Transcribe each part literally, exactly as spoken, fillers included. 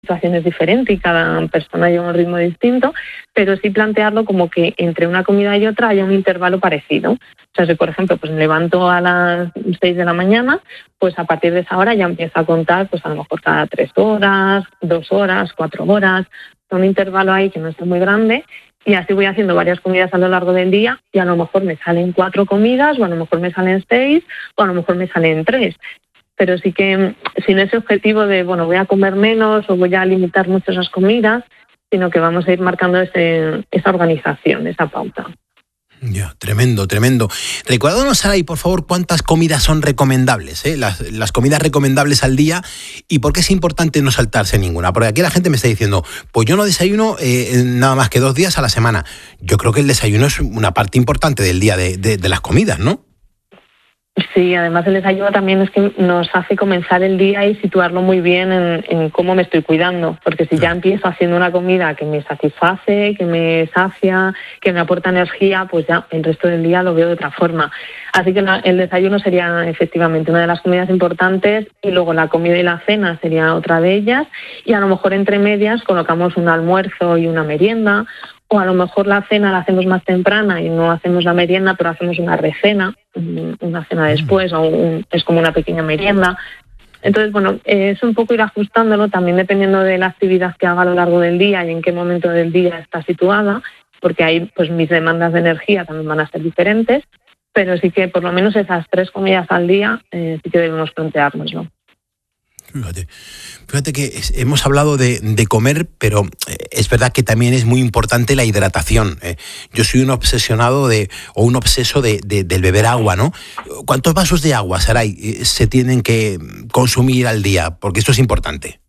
situación es diferente y cada persona lleva un ritmo distinto, pero sí plantearlo como que entre una comida y otra haya un intervalo parecido. O sea, si por ejemplo pues me levanto a las seis de la mañana, pues a partir de esa hora ya empiezo a contar pues a lo mejor cada tres horas, dos horas, cuatro horas, un intervalo ahí que no esté muy grande. Y así voy haciendo varias comidas a lo largo del día y a lo mejor me salen cuatro comidas o a lo mejor me salen seis o a lo mejor me salen tres. Pero sí que sin ese objetivo de, bueno, voy a comer menos o voy a limitar mucho esas comidas, sino que vamos a ir marcando ese, esa organización, esa pauta. Ya, tremendo, tremendo. Recuérdanos, Saray, por favor, cuántas comidas son recomendables, ¿eh? las, las comidas recomendables al día y por qué es importante no saltarse ninguna. Porque aquí la gente me está diciendo, pues yo no desayuno eh, nada más que dos días a la semana. Yo creo que el desayuno es una parte importante del día de, de, de las comidas, ¿no? Sí, además el desayuno también es que nos hace comenzar el día y situarlo muy bien en, en cómo me estoy cuidando, porque si ya empiezo haciendo una comida que me satisface, que me sacia, que me aporta energía, pues ya el resto del día lo veo de otra forma. Así que la, el desayuno sería efectivamente una de las comidas importantes y luego la comida y la cena sería otra de ellas y a lo mejor entre medias colocamos un almuerzo y una merienda. O a lo mejor la cena la hacemos más temprana y no hacemos la merienda, pero hacemos una recena, una cena después, o un, es como una pequeña merienda. Entonces, bueno, es un poco ir ajustándolo, también dependiendo de la actividad que haga a lo largo del día y en qué momento del día está situada, porque ahí pues mis demandas de energía también van a ser diferentes, pero sí que por lo menos esas tres comidas al día eh, sí que debemos planteárnoslo. Fíjate, fíjate que hemos hablado de, de comer, pero es verdad que también es muy importante la hidratación. Eh, yo soy un obsesionado de, o un obseso de, de, del beber agua, ¿no? ¿Cuántos vasos de agua, Saray, se tienen que consumir al día? Porque esto es importante.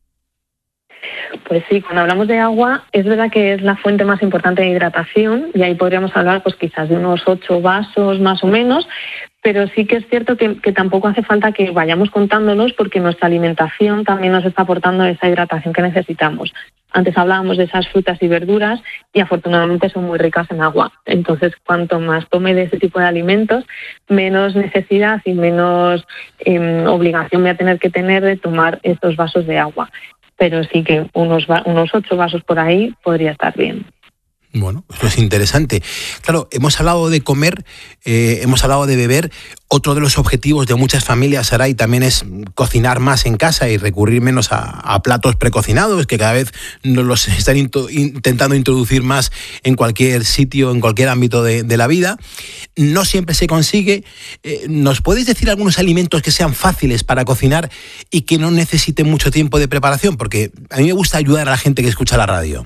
Pues sí, cuando hablamos de agua, es verdad que es la fuente más importante de hidratación y ahí podríamos hablar pues quizás de unos ocho vasos más o menos, pero sí que es cierto que, que tampoco hace falta que vayamos contándolos porque nuestra alimentación también nos está aportando esa hidratación que necesitamos. Antes hablábamos de esas frutas y verduras y afortunadamente son muy ricas en agua. Entonces, cuanto más tome de ese tipo de alimentos, menos necesidad y menos eh, obligación voy a tener que tener de tomar estos vasos de agua. Pero sí que unos, unos ocho vasos por ahí podría estar bien. Bueno, eso es interesante. Claro, hemos hablado de comer, eh, hemos hablado de beber. Otro de los objetivos de muchas familias, Saray, también es cocinar más en casa y recurrir menos a, a platos precocinados, que cada vez nos los están into, intentando introducir más en cualquier sitio, en cualquier ámbito de, de la vida. No siempre se consigue. Eh, ¿Nos puedes decir algunos alimentos que sean fáciles para cocinar y que no necesiten mucho tiempo de preparación? Porque a mí me gusta ayudar a la gente que escucha la radio.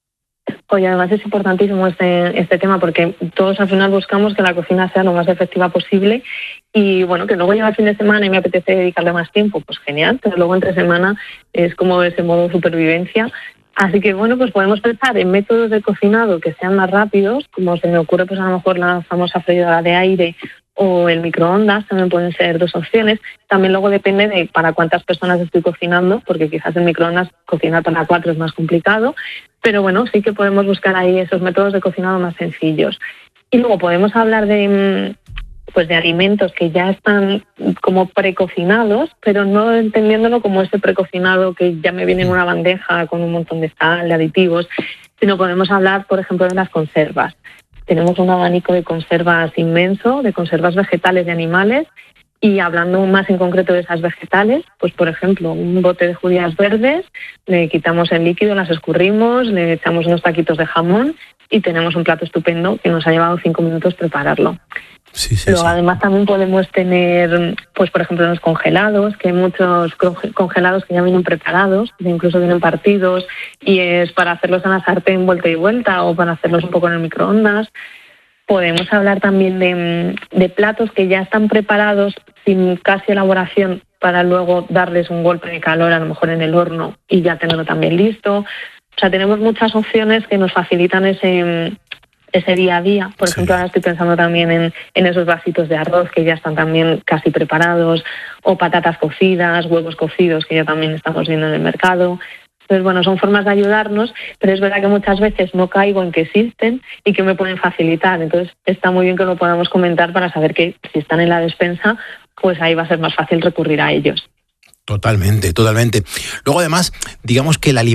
Oye, además es importantísimo este, este tema porque todos al final buscamos que la cocina sea lo más efectiva posible y bueno, que luego llega el fin de semana y me apetece dedicarle más tiempo, pues genial, pero luego entre semana es como ese modo supervivencia. Así que bueno, pues podemos pensar en métodos de cocinado que sean más rápidos, como se me ocurre pues a lo mejor la famosa freidora de aire o el microondas, también pueden ser dos opciones. También luego depende de para cuántas personas estoy cocinando, porque quizás el microondas cocinar para cuatro es más complicado, pero bueno, sí que podemos buscar ahí esos métodos de cocinado más sencillos. Y luego podemos hablar de, pues de alimentos que ya están como precocinados, pero no entendiéndolo como ese precocinado que ya me viene en una bandeja con un montón de sal, de aditivos, sino podemos hablar, por ejemplo, de las conservas. Tenemos un abanico de conservas inmenso, de conservas vegetales y animales, y hablando más en concreto de esas vegetales, pues por ejemplo, un bote de judías verdes, le quitamos el líquido, las escurrimos, le echamos unos taquitos de jamón y tenemos un plato estupendo que nos ha llevado cinco minutos prepararlo. Sí, sí, Luego, sí. además, también podemos tener, pues por ejemplo, los congelados, que hay muchos congelados que ya vienen preparados, que incluso vienen partidos, y es para hacerlos en la sartén vuelta y vuelta o para hacerlos un poco en el microondas. Podemos hablar también de, de platos que ya están preparados sin casi elaboración para luego darles un golpe de calor, a lo mejor en el horno, y ya tenerlo también listo. O sea, tenemos muchas opciones que nos facilitan ese... ese día a día. Por ejemplo, sí. Ahora estoy pensando también en, en esos vasitos de arroz que ya están también casi preparados, o patatas cocidas, huevos cocidos que ya también estamos viendo en el mercado. Entonces, bueno, son formas de ayudarnos, pero es verdad que muchas veces no caigo en que existen y que me pueden facilitar. Entonces, está muy bien que lo podamos comentar para saber que si están en la despensa, pues ahí va a ser más fácil recurrir a ellos. Totalmente, totalmente. Luego, además, digamos que la